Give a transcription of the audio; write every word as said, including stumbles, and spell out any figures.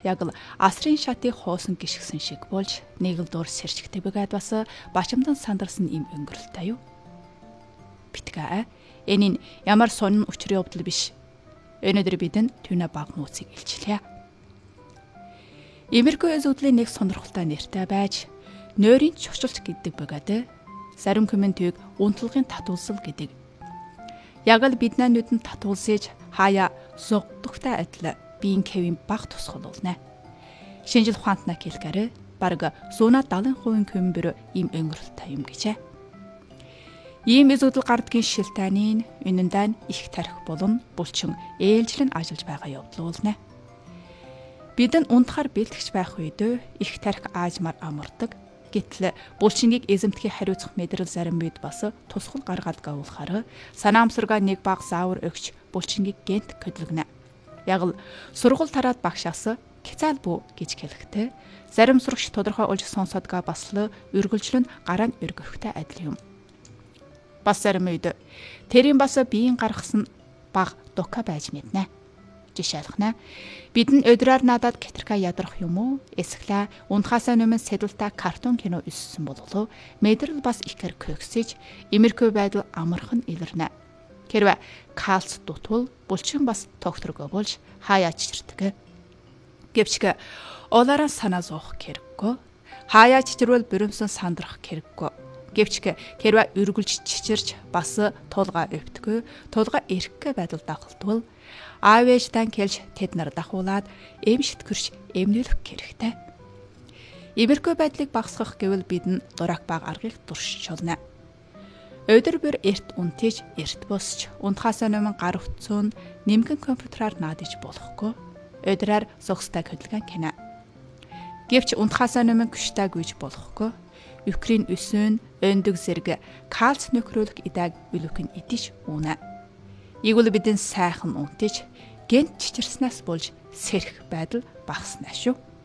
яг л асрын шатыг хоосон гიშгсэн шиг болж нэг л дуур сэрчгтэй бөгөөд бас бачамдан сандарсан им өнгөрөлтэй юу. Битгээ энэ нь ямар сонин учрын явдал биш. Өнөөдөр бидэнд түүнэ баг нууцыг илчлэе. Имерхүү эзүүдлийн нэг сонирхолтой нэртэй байж нойрын чурчилч гэдэг бөгөөд зарим комментиг унтлагын татуулсал гэдэг. Яг л бидний нүдэнд татуулсаж хаяа зогдохтой адил биеийн кевин баг тусгалуулна. Шинжил ухаантнаа хэлэхээр бараг сто седемдесет процент комбер им өнгөрөлтэй юм гэжээ. Ийм эзүүдэл гардгийн шилтааны үнэндээ их тарих болон булчин ээлжлэн ажиллаж байгаа явдал уулна. Бидэнд унтахаар бэлтгэж байх үед их тарих аажмаар амардаг. Гэтэл булчингийг эзэмтгэхийн хариуцах мэдрэл зарим үед бас тусгал гаргаад гавуулахаар санаамсаргаа нэг баг заавар өгч булчингийг гэнт көдлөгнө. Яг л сургууль тараад багшаас кицаал бүү гэж хэлэхдээ зарим сурагч тодорхой олж сонсодгаа бас л үргэлжлэн гараа нь өргөхтэй адил юм. Бас зарим үед тэрийн бас биеийн гаргасан баг дука байж мэднэ. Жишээлхнэ. Бид нь өдрөөр надад кетерка ядрах юм уу? Эсвэл унтахаасаа өмнө сэдвэлтэй картон кино үзсэн болов. Мэдрэл бас ихэр көгсөж, имерхүү байдал амархан илэрнэ. Хэрвээ калц дутвал булчин бас тогтворгоо болж хаяа чичирдэг. Гэвч олаараа санаа зовох хэрэггүй. Хаяа чичирвэл бүрэмсэн сандрах хэрэггүй. Гэвч хэрвээ үргэлж чичирч бас тулгаа өвтгөө, тулгаа эрхгэй байдал дагалтвал аав ээжтэн келж тэд нар дахуулаад эмшитгэрч эмнүүлэх хэрэгтэй. Имерхүү байдлыг багасгах гэвэл бид нь дурак баг аргыг дуршиж олно. Өдөр бүр эрт унтиж, эрт босч, унтахаасаа өмнө гар утсуун нэмгэн компьютераар наадаж болохгүй. Өдрөөр зогстой хөдөлгөөн кино. Гэвч унтахаасаа өмнө гүштэй гүйж болохгүй. Украин өсөн өндөг зэрэг калц нөхрөөлөх идэг үлүхэн идэж унаа. Игүүл бидэн сайхан унтиж, гэнт чичирснаас болж сэрх байдал багаснаа шүү.